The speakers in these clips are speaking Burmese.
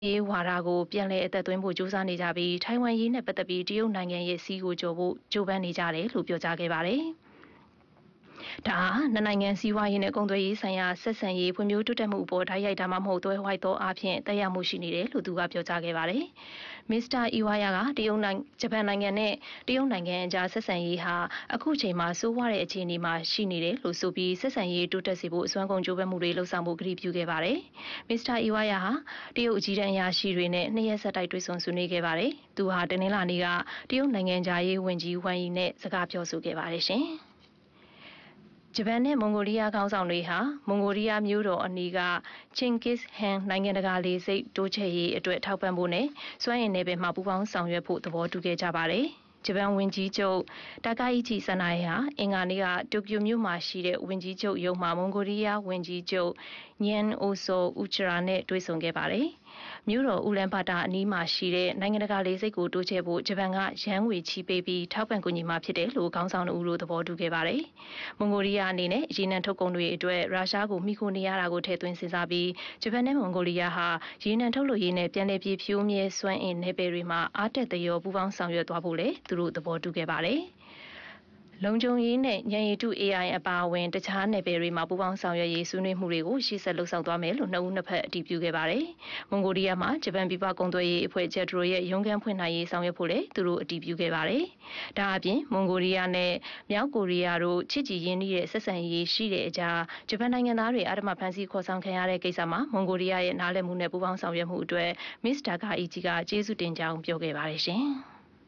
ဝါဒကိုပြန်လည်အသက်သွင်းဖို့ကြိုးစားနေကြပြီးထိုင်ဝမ်ရေးနဲ့ပတ်သက်ပြီးတရုတ်နိုင်ငံရဲ့စီးကိုကြော်ဖို့ကြိုးပမ်းနေကြတယ်လို့ပြောကြားခဲ့ပါတယ်။ဒါနှစ်နိုင်ငံစီးပွားရေးနဲ့ကုန်သွယ်ရေးဆိုင်ရာဆက်ဆံရေးဖွံ့ဖြိုးတိုးတက်မှုအပေါ်တိုက်ရိုက်ဒါမှမဟုတ်သွယ်ဝိုက်သောအားဖြင့်တက်ရောက်မှုရှိနေတယ်လို့သူကပြောကြားခဲ့ပါတယ်။မစ္စတာအီဝါယာကဂျပန်နိုင်ငံနဲ့တရုတ်နိုင်ငံအကြားဆက်ဆံရေးဟာအခုချိန်မှာစိုးဝါတဲ့အခြေအနေမှာရှိနေတယ်လို့ဆိုပြီးဆက်ဆံရေးတိုးတက်စေဖို့အစွမ်းကုန်ကြိုးပမ်းမှုတွေလှုပ်ဆောင်မှုကတိပြုခဲ့ပါတယ်။မစ္စတာအီဝါယာဟာတရုတ်အကြီးတန်းအရာရှိတွေနဲ့နှစ်ရက်ဆက်တိုက်တွေ့ဆုံဆွေးနွေးခဲ့ပါတယ်။သူဟာတနင်္လာနေ့ကတရုတ်နိုင်ငံသားရေးဝန်ကြီးဝမ်ယီနဲ့စကားပြောဆိုခဲ့ပါတယ်ရှင်။ဂျပန်နဲ့မွန်ဂိုလီးယားခေါင်းဆောင်တွေဟာမွန်ဂိုလီးယားမြို့တော်အနီးကချင်းကစ်ဟန်နိုင်ငံတကာလေဆိပ်တိုးချဲ့ရေးအတွက်ထောက်ပံ့ဖို့နဲ့စွမ်းအင်နယ်ပယ်မှာပူးပေါင်းဆောင်ရွက်ဖို့သဘောတူခဲ့ကြပါတယ်။ဂျပန်ဝန်ကြီးချုပ်တာကာအီချီဆန်နိုင်ဟာအင်္ဂါနေ့ကတိုကျိုမြို့မှာရှိတဲ့ဝန်ကြီးချုပ်ရုံးမှာမွန်ဂိုလီးယားဝန်ကြီးချုပ်ညန်အိုဆိုဥချရာနဲ့တွေ့ဆုံခဲ့ပါတယ်။မြို့တော်ဦးလန်ဘာတာအနီးမှာရှိတဲ့နိုင်ငံတကာလေဆိပ်ကိုတိုးချဲ့ဖို့ဂျပန်ကရန်ငွေချီပေးပြီးထောက်ပံ့ကူညီမှာဖြစ်တယ်လို့ခေါင်းဆောင်တို့သဘောတူခဲ့ပါတယ်။မွန်ဂိုလီးယားအနေနဲ့ရေနံထုတ်ကုန်တွေအတွက်ရုရှားကိုမိခိုနေရတာကိုထည့်သွင်းစဉ်းစားပြီးဂျပန်နဲ့မွန်ဂိုလီးယားဟာရေနံထုတ်လုပ်ရေးနဲ့ပြန်လည်ပြည့်ဖြိုးမြဲစွမ်းအင်နယ်ပယ်တွေမှာအားတက်သရောပူးပေါင်းဆောင်ရွက်သွားဖို့လည်းသူတို့သဘောတူခဲ့ပါတယ်။လုံခြုံရေးနဲ့ဉာဏ်ရည်တု AI အပါအဝင်တခြားနယ်ပယ်တွေမှာပူးပေါင်းဆောင်ရွက်ရေးဆွေးနွေးမှုတွေကိုရှေ့ဆက်လှုပ်ဆောင်သွားမယ်လို့နှစ်ဦးနှစ်ဖက်အတည်ပြုခဲ့ပါတယ်။မွန်ဂိုလီးယားမှာဂျပန်ပြည်ပကုန်သွယ်ရေးအဖွဲ့ချက်တို့ရဲ့ရုံးခန်းဖွင့်နိုင်ရေးဆောင်ရွက်ဖို့လည်းသူတို့အတည်ပြုခဲ့ပါတယ်။ဒါအပြင်မွန်ဂိုလီးယားနဲ့မြောက်ကိုရီးယားတို့ချစ်ကြည်ရင်းနှီးတဲ့ဆက်ဆံရေးရှိတဲ့အကြားဂျပန်နိုင်ငံသားတွေအဓမ္မဖမ်းဆီးခေါ်ဆောင်ခံရတဲ့ကိစ္စမှာမွန်ဂိုလီးယားရဲ့နားလည်မှုနဲ့ပူးပေါင်းဆောင်ရွက်မှုအတွက်မစ္စတာကာအီဂျီကကျေးဇူးတင်ကြောင်းပြောခဲ့ပါတယ်ရှင်။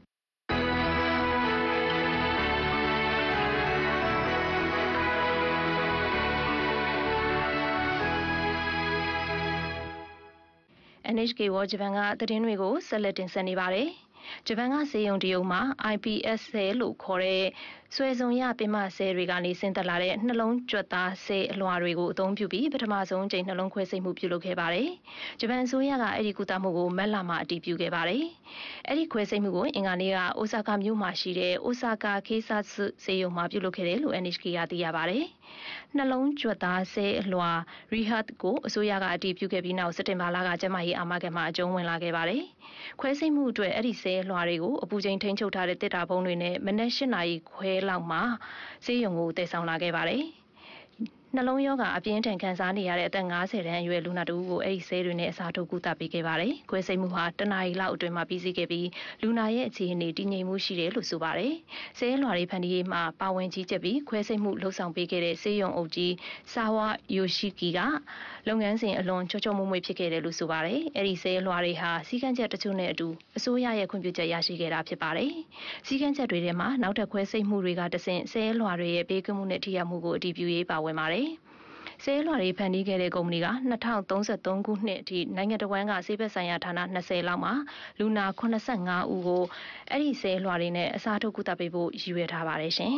NHK ဝဂျပန်ကသတင်းတွေကိုဆက်လက်တင်ဆက်နေပါတယ်။ဂျပန်ကစေယုံတရုံမှာ IPS ဆဲလို့ခေါ်တဲ့ဆွဲစုံရပင်မဆဲတွေကနေဆင်းသက်လာတဲ့နှလုံးကြွက်သားဆဲအလွှာတွေကိုအသုံးပြုပြီးပထမဆုံးချိန်နှလုံးခွဲစိတ်မှုပြုလုပ်ခဲ့ပါတယ်။ဂျပန်အစိုးရကအဲ့ဒီကုသမှုကိုမက်လာမှာအတည်ပြုခဲ့ပါတယ်။အဲ့ဒီခွဲစိတ်မှုကိုအင်္ဂါနေ့ကအိုဆာကာမြို့မှာရှိတဲ့အိုဆာကာခေဆာစုစေယုံမှာပြုလုပ်ခဲ့တယ်လို့ NHK ကသိရပါတယ်။နှလုံးကြွက်သားဆဲအလွှာ Rehat ကိုအစိုးရကအတည်ပြုခဲ့ပြီးနောက်စက်တင်ဘာလကကျန်းမာရေးအာမခံမှာအကျုံးဝင်လာခဲ့ပါတယ်။ခွဲစိတ်မှုအတွက်အဲ့ဒီဆဲအလွှာတွေကိုအပူချိန်ထိန်းချုပ်ထားတဲ့တစ်တာဖုံးတွေနဲ့မနက်၈နာရီခွဲလောက်မှာဆေးရုံကိုတည်ဆောင်လာခဲ့ပါတယ်။နှလုံးရောဂါအပြင်းထန်ခံစားနေရတဲ့အသက်50တန်းအရွယ်လူနာတဦးကိုအဲ့ဒီဆေးတွေနဲ့အစားထိုးကုသပေးခဲ့ပါတယ်။ခွဲစိတ်မှုဟာတနာရီလောက်အတွင်းမှာပြီးစီးခဲ့ပြီးလူနာရဲ့အခြေအနေတည်ငြိမ်မှုရှိတယ်လို့ဆိုပါတယ်။ဆေးလွှာတွေဖန်တီးရေးမှာပါဝင်ကြီးကြပ်ပြီးခွဲစိတ်မှုလှုပ်ဆောင်ပေးခဲ့တဲ့ဆေးရုံအုပ်ကြီးဆာဝါယိုရှိကီကလုပ်ငန်းစဉ်အလွန်ချောချောမွေ့မွေ့ဖြစ်ခဲ့တယ်လို့ဆိုပါတယ်။အဲ့ဒီဆေးလွှာတွေဟာစီကံချက်တချို့နဲ့အတူအစိုးရရဲ့ခွင့်ပြုချက်ရရှိခဲ့တာဖြစ်ပါတယ်။စီကံချက်တွေထဲမှာနောက်ထပ်ခွဲစိတ်မှုတွေကတဆင့်ဆေးလွှာတွေရဲ့ဘေးကင်းမှုနဲ့ထိရောက်မှုကိုအတည်ပြုရေးပါဝင်ပါတယ်။ဆေးလွှာတွေဖန်တီးခဲ့တဲ့ကုမ္ပဏီက2033ခုနှစ်အထိနိုင်ငံတော်ဝန်ကဆေးဘက်ဆိုင်ရာဌာန20လောက်မှာလူနာ85ဦးကိုအဲ့ဒီဆေးလွှာတွေနဲ့အစားထိုးကုသပေးဖို့ရည်ရွယ်ထားပါတယ်ရှင်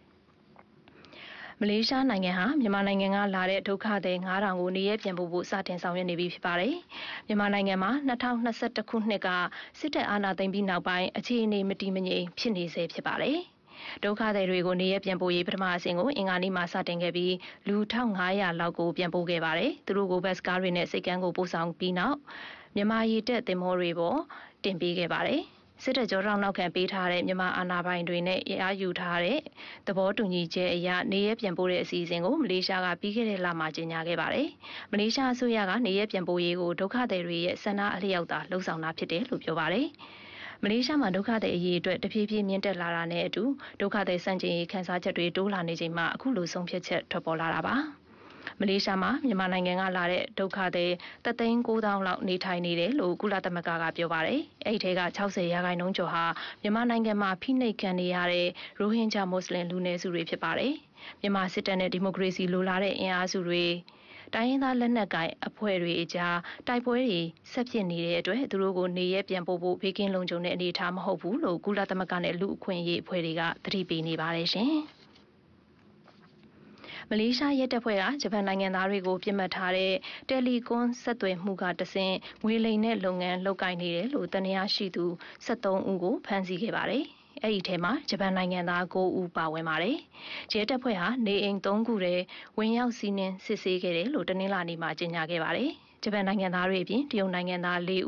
။မလေးရှားနိုင်ငံဟာမြန်မာနိုင်ငံကလာတဲ့ဒုက္ခသည်9000ကိုနေရပြန်ပို့ဖို့စတင်ဆောင်ရွက်နေပြီဖြစ်ပါတယ်။မြန်မာနိုင်ငံမှာ2021ခုနှစ်ကစစ်တပ်အာဏာသိမ်းပြီးနောက်ပိုင်းအခြေအနေမတည်မငြိမ်ဖြစ်နေစေဖြစ်ပါတယ်။ဒုက္ခသည်တွေကိုနေရပြန်ပို့ရေးပထမအဆင့်ကိုအင်္ဂါနေ့မှာစတင်ခဲ့ပြီးလူ1500လောက်ကိုပြန်ပို့ခဲ့ပါတယ်။သူတို့ကိုဘတ်စကားတွေနဲ့စိတ်ကမ်းကိုပို့ဆောင်ပြီးနောက်မြန်မာရည်တက်သင်္ဘောတွေပေါ်တင်ပေးခဲ့ပါတယ်။စစ်တပ်ကြောထောက်နောက်ခံပေးထားတဲ့မြန်မာအာဏာပိုင်တွေနဲ့အားယူထားတဲ့သဘောတူညီချက်အရနေရပြန်ပို့တဲ့အစီအစဉ်ကိုမလေးရှားကပြီးခဲ့တဲ့လမှာကြေညာခဲ့ပါတယ်။မလေးရှားအစိုးရကနေရပြန်ပို့ရေးကိုဒုက္ခသည်တွေရဲ့ဆန္ဒအလျောက်သာလှုံ့ဆော်တာဖြစ်တယ်လို့ပြောပါတယ်။မလေးရှားမှာဒုက္ခသည်အရေးအတွက်တဖြည်းဖြည်းမြင့်တက်လာတာနဲ့အတူဒုက္ခသည်စံချိန်ခန်းစားချက်တွေတိုးလာနေချိန်မှာအခုလိုဆုံးဖြတ်ချက်ထွက်ပေါ်လာတာပါ။မလေးရှားမှာမြန်မာနိုင်ငံကလာတဲ့ဒုက္ခသည်3,900,000လောက်နေထိုင်နေတယ်လို့ကုလသမဂ္ဂကပြောပါတယ်။အဲ့ဒီထဲက60%ကျော်ဟာမြန်မာနိုင်ငံမှာဖိနှိပ်ခံနေရတဲ့ရိုဟင်ဂျာမွတ်စလင်လူနည်းစုတွေဖြစ်ပါတယ်။မြန်မာစစ်တပ်နဲ့ဒီမိုကရေစီလိုလားတဲ့အင်အားစုတွေတိုင်းရင်းသားလက်နက်ကိုင်အဖွဲ့တွေအကြားတိုက်ပွဲတွေဆက်ဖြစ်နေတဲ့အတွက်သူတို့ကိုနေရပြန်ပို့ဖို့ဘေးကင်းလုံခြုံတဲ့အနေအထားမဟုတ်ဘူးလို့ကုလသမဂ္ဂနဲ့လူ့အခွင့်အရေးအဖွဲ့တွေကသတိပေးနေပါတယ်ရှင်။မလေးရှားရဲတပ်ဖွဲ့ကဂျပန်နိုင်ငံသားတွေကိုပြစ်မှတ်ထားတဲ့တယ်လီကွန်ဆက်သွယ်မှုကတဆင့်ငွေလိမ်တဲ့လုပ်ငန်းလုပ်ကိုင်နေတယ်လို့တနင်္လာရှိသူ73ဦးကိုဖမ်းဆီးခဲ့ပါတယ်။အဲ့ဒီထဲမှာဂျပန်နိုင်ငံသား9ဦးပါဝင်ပါတယ်။ရဲတပ်ဖွဲ့ဟာနေအိမ်3ခုထဲဝင်ရောက်စီးနင်းစစ်ဆေးခဲ့တယ်လို့တနင်္လာနေ့မှာကြေညာခဲ့ပါတယ်။ဂျဂျပန်နိုင်ငံသားတွေအပြင်တရုတ်နိုင်ငံသား4